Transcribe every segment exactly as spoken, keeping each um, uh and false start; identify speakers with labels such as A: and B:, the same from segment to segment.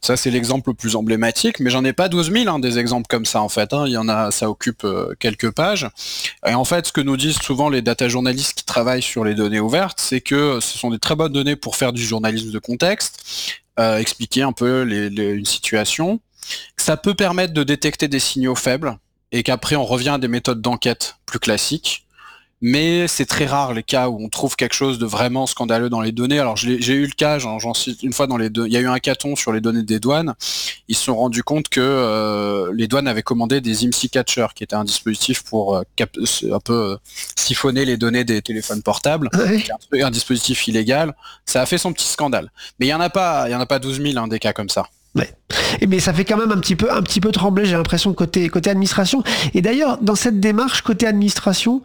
A: Ça, c'est l'exemple le plus emblématique, mais j'en ai pas douze mille hein, des exemples comme ça en fait. Hein. Il y en a, ça occupe euh, quelques pages. Et en fait, ce que nous disent souvent les data journalistes qui travaillent sur les données ouvertes, c'est que ce sont des très bonnes données pour faire du journalisme de contexte, euh, expliquer un peu les, les, une situation. Ça peut permettre de détecter des signaux faibles et qu'après on revient à des méthodes d'enquête plus classiques. Mais c'est très rare les cas où on trouve quelque chose de vraiment scandaleux dans les données. Alors j'ai, j'ai eu le cas, j'en, j'en cite une fois dans les deux, il y a eu un hackathon sur les données des douanes. Ils se sont rendus compte que euh, les douanes avaient commandé des IMSI Catcher, qui était un dispositif pour euh, cap- un peu euh, siphonner les données des téléphones portables,
B: Ouais.
A: qui est un, un dispositif illégal. Ça a fait son petit scandale. Mais il y en a pas, il y en a pas douze mille hein, des cas comme ça.
B: Ouais. Et mais ça fait quand même un petit peu, un petit peu trembler, j'ai l'impression, côté, côté administration. Et d'ailleurs, dans cette démarche côté administration,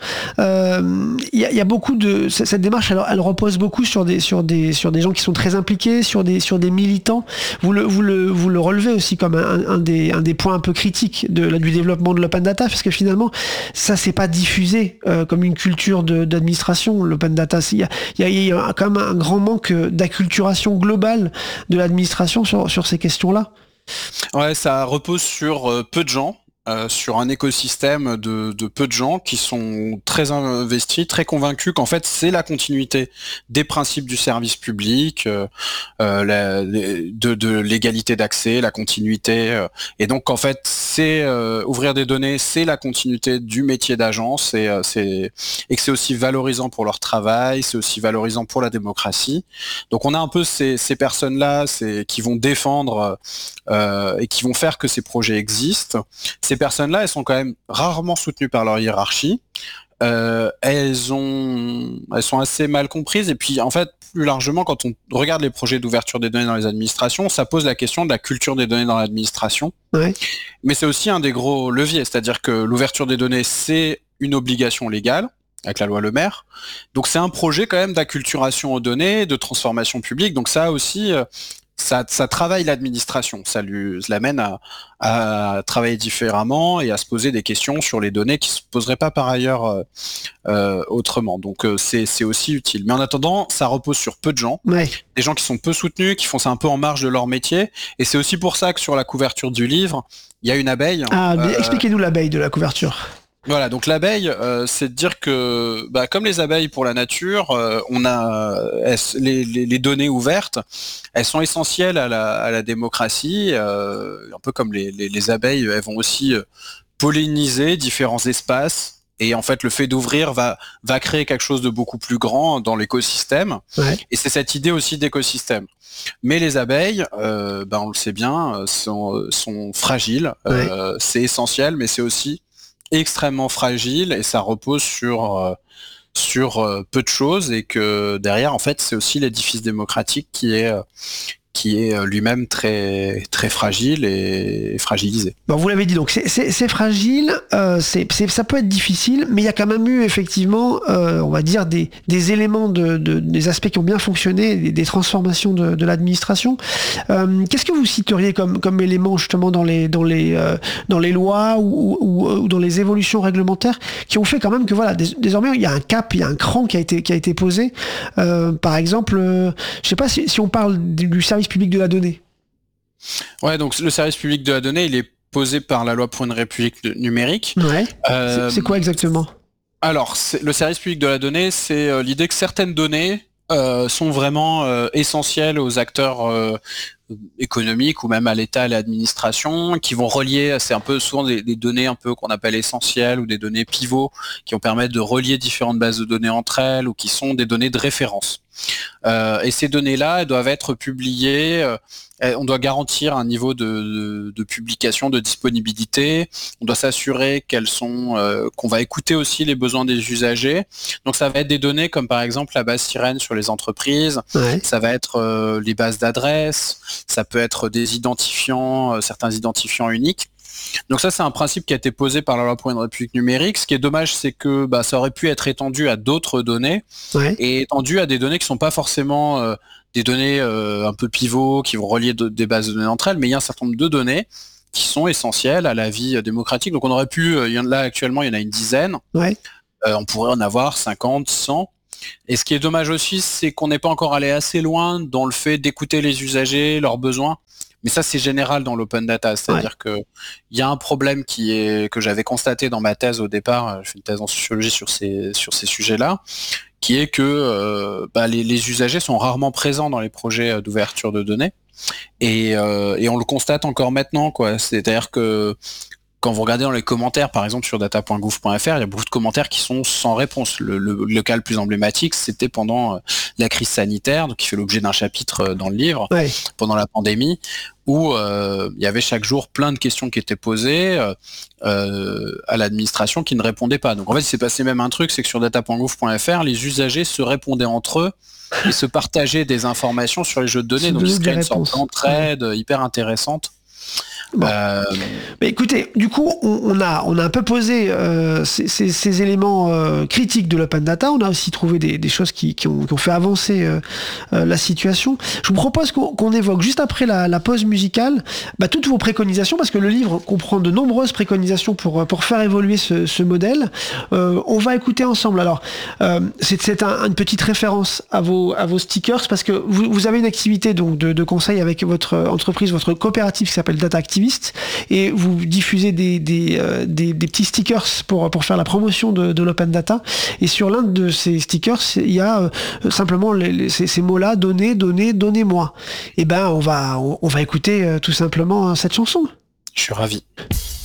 B: euh, il y, a, y a beaucoup de cette démarche, elle, elle repose beaucoup sur des, sur des, sur des gens qui sont très impliqués, sur des, sur des militants. Vous le, vous le, vous le relevez aussi comme un, un des, un des points un peu critiques de, du développement de l'open data, parce que finalement, ça c'est pas diffusé euh, comme une culture de, d'administration. L'open data, il y a, il y a, y a quand même un grand manque d'acculturation globale de l'administration sur, sur ces questions là.
A: Ouais, ça repose sur euh, peu de gens, euh, sur un écosystème de, de peu de gens qui sont très investis, très convaincus qu'en fait c'est la continuité des principes du service public, euh, euh, la, de, de l'égalité d'accès, la continuité, euh, et donc en fait c'est euh, ouvrir des données, c'est la continuité du métier d'agence, et, euh, c'est, et que c'est aussi valorisant pour leur travail, c'est aussi valorisant pour la démocratie. Donc on a un peu ces, ces personnes-là, c'est, qui vont défendre euh, et qui vont faire que ces projets existent. Ces personnes-là, elles sont quand même rarement soutenues par leur hiérarchie. Euh, elles ont, elles sont assez mal comprises. Et puis, en fait, plus largement, quand on regarde les projets d'ouverture des données dans les administrations, ça pose la question de la culture des données dans l'administration.
B: Ouais.
A: Mais c'est aussi un des gros leviers, c'est-à-dire que l'ouverture des données, c'est une obligation légale avec la loi Le Maire. Donc, c'est un projet quand même d'acculturation aux données, de transformation publique. Donc, ça aussi. Euh, Ça, ça travaille l'administration, ça lui ça l'amène à, à travailler différemment et à se poser des questions sur les données qui se poseraient pas par ailleurs euh, euh, autrement. Donc euh, c'est, c'est aussi utile. Mais en attendant, ça repose sur peu de gens,
B: Ouais.
A: des gens qui sont peu soutenus, qui font ça un peu en marge de leur métier. Et c'est aussi pour ça que sur la couverture du livre, il y a une abeille.
B: Ah, mais
A: Euh,
B: expliquez-nous l'abeille de la couverture.
A: voilà, donc l'abeille, euh, c'est de dire que, bah, comme les abeilles pour la nature, euh, on a elles, les, les, les données ouvertes, elles sont essentielles à la, à la démocratie, euh, un peu comme les, les, les abeilles, elles vont aussi polliniser différents espaces. Et en fait, le fait d'ouvrir va, va créer quelque chose de beaucoup plus grand dans l'écosystème.
B: Ouais.
A: Et c'est cette idée aussi d'écosystème. Mais les abeilles, euh, ben on le sait bien, sont, sont fragiles.
B: Ouais.
A: Euh, c'est essentiel, mais c'est aussi extrêmement fragile et ça repose sur euh, sur euh, peu de choses et que derrière en fait c'est aussi l'édifice démocratique qui est euh, qui est lui-même très très fragile et fragilisé.
B: Bon, vous l'avez dit, donc c'est, c'est, c'est fragile, euh, c'est, c'est, ça peut être difficile, mais il y a quand même eu effectivement, euh, on va dire, des, des éléments, de, de, des aspects qui ont bien fonctionné, des, des transformations de, de l'administration. Euh, qu'est-ce que vous citeriez comme, comme élément justement dans les, dans les, euh, dans les lois ou, ou, ou dans les évolutions réglementaires qui ont fait quand même que voilà, dés, désormais il y a un cap, il y a un cran qui a été, qui a été posé. Euh, par exemple, euh, je sais pas si, si on parle du service public de la donnée.
A: Ouais, donc le service public de la donnée, il est posé par la loi pour une république numérique.
B: Ouais.
A: Euh,
B: c'est, c'est quoi exactement ?
A: Alors, c'est, le service public de la donnée, c'est euh, l'idée que certaines données euh, sont vraiment euh, essentielles aux acteurs euh, économiques ou même à l'État, à l'administration, qui vont relier, c'est un peu souvent des, des données un peu qu'on appelle essentielles ou des données pivots, qui vont permettre de relier différentes bases de données entre elles ou qui sont des données de référence. Euh, et ces données-là, elles doivent être publiées. Euh, on doit garantir un niveau de, de, de publication, de disponibilité. On doit s'assurer qu'elles sont, euh, qu'on va écouter aussi les besoins des usagers. Donc ça va être des données comme par exemple la base Sirène sur les entreprises.
B: Ouais.
A: Ça va être euh, les bases d'adresses. Ça peut être des identifiants, euh, certains identifiants uniques. Donc ça, c'est un principe qui a été posé par la loi pour une république numérique. Ce qui est dommage, c'est que bah, ça aurait pu être étendu à d'autres données,
B: ouais.
A: et étendu à des données qui sont pas forcément euh, des données euh, un peu pivots, qui vont relier de, des bases de données entre elles, mais il y a un certain nombre de données qui sont essentielles à la vie démocratique. Donc on aurait pu, euh, là actuellement, il y en a une dizaine,
B: ouais.
A: euh, on pourrait en avoir cinquante, cent. Et ce qui est dommage aussi, c'est qu'on n'est pas encore allé assez loin dans le fait d'écouter les usagers, leurs besoins. mais ça c'est général dans l'open data, c'est-à-dire ouais. que il y a un problème qui est que j'avais constaté dans ma thèse au départ, je fais une thèse en sociologie sur ces sur ces sujets-là, qui est que euh, bah, les, les usagers sont rarement présents dans les projets d'ouverture de données, et, euh, et on le constate encore maintenant, quoi. C'est-à-dire que quand vous regardez dans les commentaires, par exemple sur data point gouv point f r, il y a beaucoup de commentaires qui sont sans réponse. Le, le, le cas le plus emblématique, c'était pendant euh, la crise sanitaire, donc qui fait l'objet d'un chapitre euh, dans le livre, ouais. pendant la pandémie, où euh, il y avait chaque jour plein de questions qui étaient posées euh, euh, à l'administration qui ne répondait pas. Donc en fait, il s'est passé même un truc, c'est que sur data point gouv point f r, les usagers se répondaient entre eux et se partageaient des informations sur les jeux de données. Donc il se crée une sorte d'entraide ouais. hyper intéressante.
B: Bon. Euh... Mais écoutez, du coup, on, on, a, on a un peu posé euh, ces, ces, ces éléments euh, critiques de l'open data. On a aussi trouvé des, des choses qui, qui, ont, qui ont fait avancer euh, euh, la situation. Je vous propose qu'on, qu'on évoque juste après la, la pause musicale bah, toutes vos préconisations, parce que le livre comprend de nombreuses préconisations pour, pour faire évoluer ce, ce modèle. Euh, on va écouter ensemble. Alors, euh, c'est, c'est un, une petite référence à vos, à vos stickers, parce que vous, vous avez une activité donc, de, de conseil avec votre entreprise, votre coopérative qui s'appelle Data Activist, et vous diffusez des, des, euh, des, des petits stickers pour, pour faire la promotion de, de l'open data. Et sur l'un de ces stickers, il y a euh, simplement les, les, ces, ces mots-là, donnez, donnez, donnez-moi. Et ben, on va, on, on va écouter euh, tout simplement cette chanson.
A: Je suis ravi.